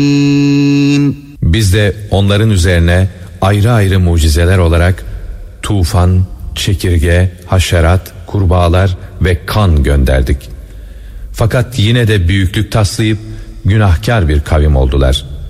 Biz de onların üzerine ayrı ayrı mucizeler olarak tufan, çekirge, haşerat, kurbağalar ve kan gönderdik. Fakat yine de büyüklük taslayıp günahkar bir kavim oldular.